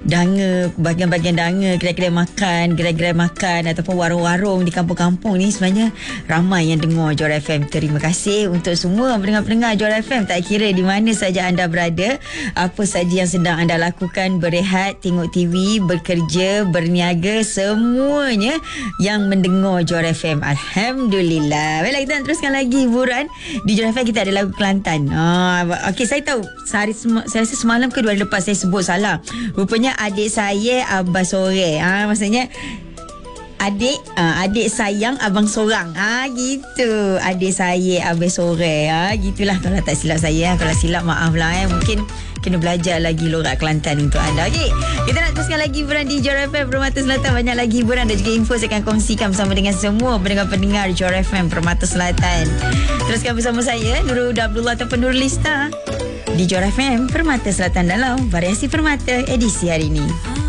danga, bahagian-bahagian danga, kedai-kedai makan, gerai-gerai makan ataupun warung-warung di kampung-kampung ni sebenarnya ramai yang dengar Johor FM. Terima kasih untuk semua pendengar-pendengar Johor FM, tak kira di mana saja anda berada, apa saja yang sedang anda lakukan, berehat, tengok TV, bekerja, berniaga, semuanya yang mendengar Johor FM. Alhamdulillah. Baiklah, kita nak teruskan lagi hiburan. Di Johor FM kita ada lagu Kelantan. Okey, saya tahu saya rasa semalam ke 2 hari lepas saya sebut salah. Rupanya adik saya abang sore. Maksudnya adik sayang abang sorang. Gitu. Adik saya abang sore. Gitulah kalau tak silap saya. Kalau silap maaf lah. Mungkin kena belajar lagi lorak Kelantan untuk anda. Okey, kita nak teruskan lagi hiburan di Johor FM Permata Selatan. Banyak lagi hiburan dan juga info saya akan kongsikan bersama dengan semua pendengar-pendengar Johor FM Permata Selatan. Teruskan bersama saya Nurul Abdullah ataupun Nurlista di Johor FM Permata Selatan dalam Variasi Permata edisi hari ini.